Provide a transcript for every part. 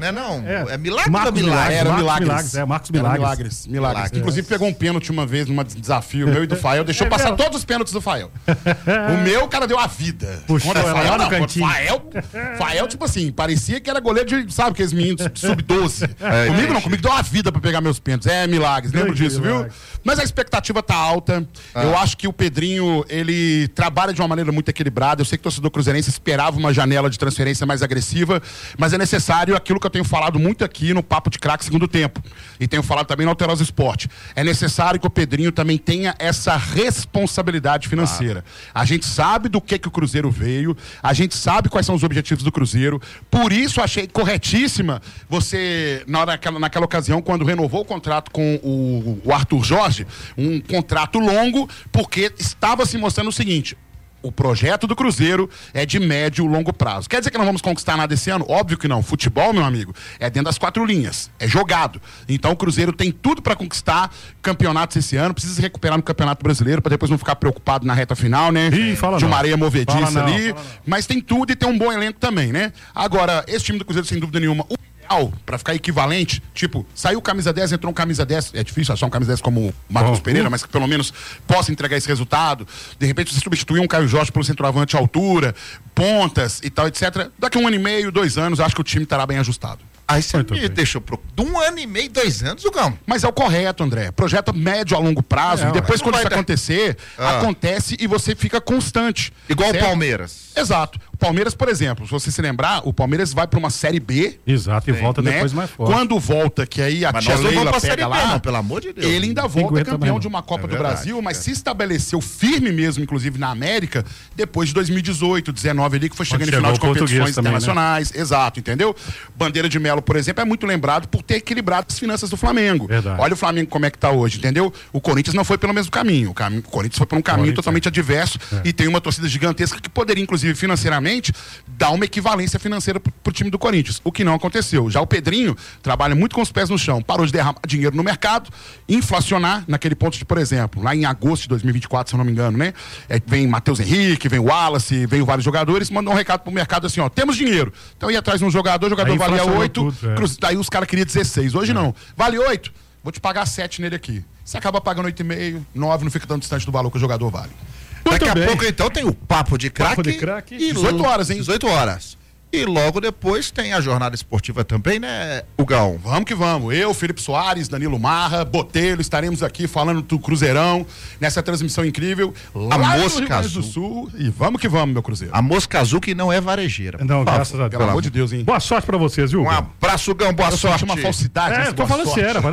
Não, é Milagres ou Milagres? Milagres? Era Milagres. Marcos Milagres. Milagres. Inclusive pegou um pênalti uma vez num desafio meu e do Fael, deixou passar todos os pênaltis do Fael. O meu, o cara deu a vida. Puxou ela lá no cantinho. Fael, tipo assim, parecia que era goleiro de, sabe, aqueles meninos sub-12. Comigo não, comigo deu a vida pra pegar meus pênaltis. Milagres, lembro disso, viu? Mas a expectativa tá alta. Eu acho que o Pedrinho, ele trabalha de uma maneira muito equilibrada. Eu sei que o torcedor cruzeirense esperava uma janela de transferência mais agressiva, mas é necessário aquilo que eu tenho falado muito aqui no Papo de Craque Segundo Tempo. E tenho falado também no Alterosa Esporte. É necessário que o Pedrinho também tenha essa responsabilidade financeira. A gente sabe do que o Cruzeiro veio, a gente sabe quais são os objetivos do Cruzeiro. Por isso achei corretíssima você, naquela ocasião, quando renovou o contrato com o Arthur Jorge, um contrato longo, porque estava se mostrando o seguinte: o projeto do Cruzeiro é de médio e longo prazo. Quer dizer que não vamos conquistar nada esse ano? Óbvio que não. Futebol, meu amigo, é dentro das 4 linhas. É jogado. Então o Cruzeiro tem tudo para conquistar campeonatos esse ano. Precisa se recuperar no Campeonato Brasileiro para depois não ficar preocupado na reta final, né? De uma areia movediça ali. Mas tem tudo e tem um bom elenco também, né? Agora, esse time do Cruzeiro, sem dúvida nenhuma, para ficar equivalente, tipo, saiu camisa 10, entrou um camisa 10, é difícil achar um camisa 10 como o Marcos Pereira, mas que pelo menos possa entregar esse resultado. De repente você substituir um Caio Jorge pelo centroavante à altura, pontas e tal, etc. Daqui 1 ano e meio, 2 anos, acho que o time estará bem ajustado. Aí você me deixou de 1 ano e meio, 2 anos, Gão. Mas é o correto, André. Projeto médio a longo prazo. E depois, quando isso acontecer, acontece e você fica constante. Igual o Palmeiras. Exato. O Palmeiras, por exemplo, se você se lembrar, o Palmeiras vai para uma Série B. Exato, e volta depois mais forte. Quando volta, que aí a tia Leila pega lá, não, pelo amor de Deus. ele ainda volta campeão de uma Copa do Brasil, mas se estabeleceu firme mesmo, inclusive na América, depois de 2018, 19 ali, que foi chegando em final de competições internacionais. Exato, entendeu? Bandeira de Melo, por exemplo, é muito lembrado por ter equilibrado as finanças do Flamengo. Verdade. Olha o Flamengo como é que tá hoje, entendeu? O Corinthians não foi pelo mesmo caminho. O Corinthians foi por um caminho totalmente adverso e tem uma torcida gigantesca que poderia, inclusive, financeiramente, dar uma equivalência financeira pro time do Corinthians, o que não aconteceu. Já o Pedrinho trabalha muito com os pés no chão, parou de derramar dinheiro no mercado, inflacionar naquele ponto de, por exemplo, lá em agosto de 2024, se eu não me engano, né? Vem Matheus Henrique, vem Wallace, vem vários jogadores, mandou um recado pro mercado assim, ó, temos dinheiro. Então ia atrás de um jogador valia 8, daí os caras queriam 16. Hoje não. Vale 8, vou te pagar 7 nele aqui. Você acaba pagando 8,5, 9, não fica tão distante do valor que o jogador vale. Daqui a pouco, então, tem o Papo de Craque. 18 horas, hein? 18 horas. E logo depois tem a jornada esportiva também, né, Gão? Vamos que vamos. Eu, Felipe Soares, Danilo Marra, Botelho, estaremos aqui falando do Cruzeirão, nessa transmissão incrível, lá no Rio Grande do Sul. E vamos que vamos, meu Cruzeiro. A Mosca Azul que não é varejeira. Não, graças a Deus. Pelo amor de Deus, hein? Boa sorte pra vocês, viu? Um abraço, Gão, boa sorte. Uma falsidade. Eu tô falando sério,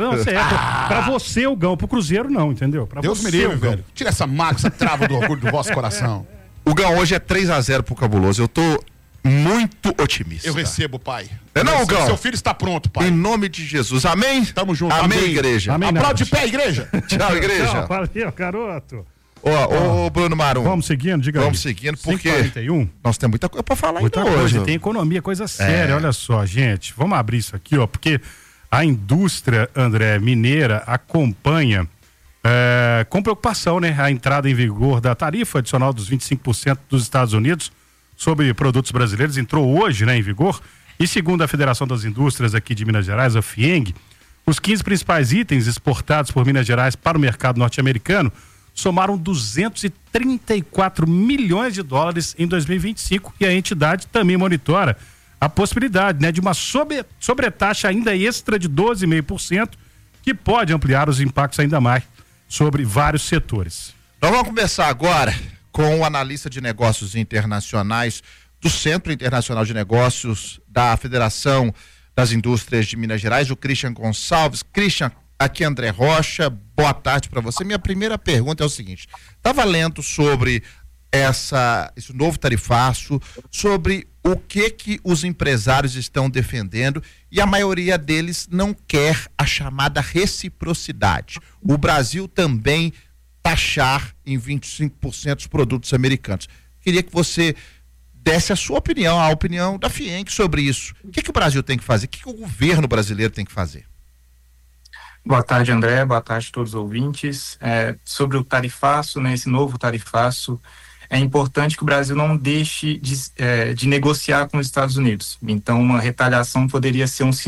pra você, o Gão, pro Cruzeiro não, entendeu? Pra Deus me livre, velho. Tira essa marca, essa trava do orgulho do vosso coração. O Gão hoje é 3-0 pro Cabuloso. Eu tô muito otimista. Eu recebo, pai. Não, Gão. Seu filho está pronto, pai. Em nome de Jesus. Amém? Tamo junto. Amém, igreja. Amém. Aplaude de pé, igreja. Tchau, igreja. Tchau, valeu, garoto. Ô, Bruno Marum. Vamos seguindo, diga aí. Vamos seguindo, porque 5h41. nós temos muita coisa pra falar ainda hoje. Tem economia, coisa séria. Olha só, gente. Vamos abrir isso aqui, ó, porque a indústria, André, mineira acompanha com preocupação, né, a entrada em vigor da tarifa adicional dos 25% dos Estados Unidos sobre produtos brasileiros. Entrou hoje, né, em vigor. E segundo a Federação das Indústrias aqui de Minas Gerais, a FIENG, os 15 principais itens exportados por Minas Gerais para o mercado norte-americano somaram 234 milhões de dólares em 2025 e a entidade também monitora a possibilidade, né, de uma sobretaxa ainda extra de 12,5% que pode ampliar os impactos ainda mais sobre vários setores. Nós vamos conversar agora com o analista de negócios internacionais do Centro Internacional de Negócios da Federação das Indústrias de Minas Gerais, o Christian Gonçalves. Christian, aqui é André Rocha, boa tarde para você. Minha primeira pergunta é o seguinte: estava lendo sobre esse novo tarifaço, sobre o que os empresários estão defendendo, e a maioria deles não quer a chamada reciprocidade. O Brasil também taxar em 25% os produtos americanos. Queria que você desse a sua opinião, a opinião da FIENG sobre isso. O que o Brasil tem que fazer? O que o governo brasileiro tem que fazer? Boa tarde, André. Boa tarde a todos os ouvintes. Sobre o tarifaço, né, esse novo tarifaço, é importante que o Brasil não deixe de negociar com os Estados Unidos. Então, uma retaliação poderia ser um